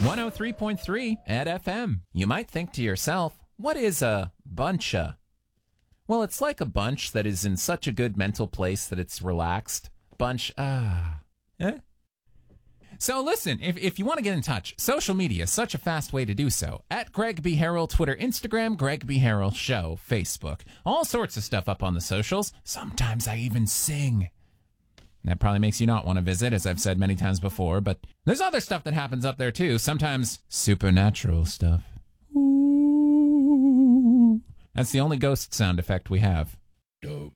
103.3 at FM. You might think to yourself, what is a buncha? Well, it's like a bunch that is in such a good mental place that it's relaxed. So listen, if you want to get in touch, social media is such a fast way to do so. At Greg B. Harrell, Twitter, Instagram, Greg B. Harrell Show, Facebook. All sorts of stuff up on the socials. Sometimes I even sing. That probably makes you not want to visit, as I've said many times before, but there's other stuff that happens up there too. Sometimes supernatural stuff. Ooh. That's the only ghost sound effect we have. Dope.